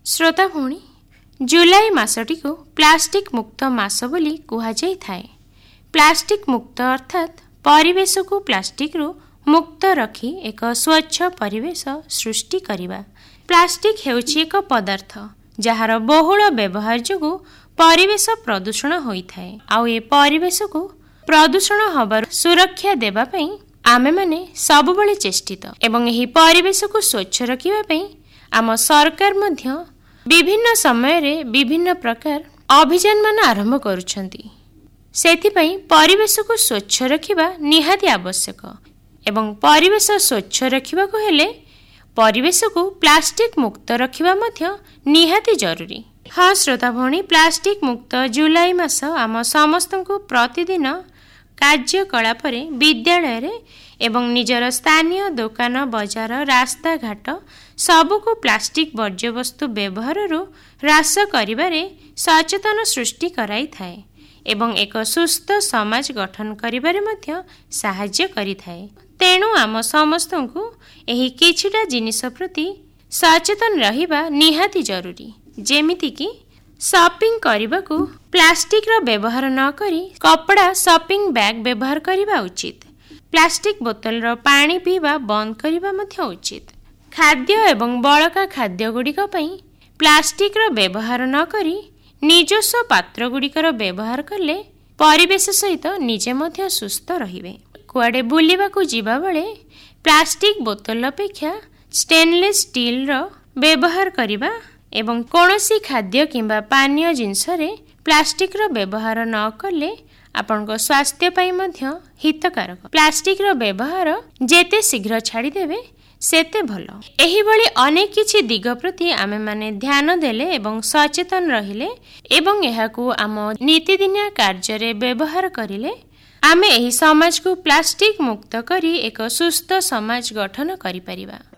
श्रोता भौणी, जुलाई मासटी को प्लास्टिक मुक्त मास बोली कुहाଯାଇ थाए। प्लास्टिक मुक्त अर्थात परिवेश को प्लास्टिक रु मुक्त रखी एक स्वच्छ परिवेश सृष्टि करिबा। प्लास्टिक हेउछि एक पदार्थ जहार बहुल व्यवहार जोगु परिवेश प्रदूषण होइथाए। आउ ए परिवेश को प्रदूषण हबार सुरक्षा देबा पई आमे माने सबबळे चेष्टित एवं एही परिवेश को स्वच्छ रखिबा पई आम सरकार मध्य विभिन्न समय रे विभिन्न प्रकार अभियान मान आरंभ करुछंती। सेथिपई परिवेश को स्वच्छ रखिबा निहाती आवश्यक एवं परिवेश स्वच्छ रखिबा को हेले परिवेश को प्लास्टिक मुक्त रखिबा मध्य निहाती जरूरी। हाँ श्रोता भौणी, प्लास्टिक मुक्त जुलाई मास आम समस्त को प्रतिदिन कार्यकलाप विद्यालय रे एवं निजर स्थानीय दुकान बजार रास्ता घाट सबको प्लास्टिक वर्ज्य वस्तु व्यवहार ह्रास करिबारे सचेतन सृष्टि कराई थाए एवं एक सुस्थ समाज गठन करिबारे मध्य सहाय्य करिथाए। तेणु आम समस्त को एही किछिटा जिनिस प्रति सचेतन रहिबा निहाती जरूरी। जेमिति कि शॉपिंग करबाकू प्लास्टिक रो व्यवहार न करी कपड़ा शॉपिंग बैग व्यवहार करिबा उचित। प्लास्टिक बोतल रो पानी पीबा बंद करिबा मध्य उचित। खाद्य एवं बळका खाद्य गुड़िक पई प्लास्टिक रो व्यवहार न करी निजस्व पात्र गुड़िक व्यवहार कले परिवेश सहित निजे मध्य सुस्थ रहिबे। कुआडे बुलिबाकू जिबा बेले प्लास्टिक बोतल अपेक्षा स्टेनलेस स्टील रो व्यवहार करिबा एवं कोनोसी खाद्य किंबा पानीय जिनस रे प्लास्टिक रो व्यवहार न कले आपनको स्वास्थ्य पई मध्य हितकारक। प्लास्टिक रो व्यवहार जेते शीघ्र छाड़ी देबे सेते भलो। एही भली अनेक किछि दिग प्रति आमे माने ध्यान देले एवं सचेतन रहिले एवं एहाकू आम नीतिदिनिया कार्य रे व्यवहार करिले आमे एही समाज को प्लास्टिक मुक्त करी एक सुस्थ समाज गठन करि परिबा।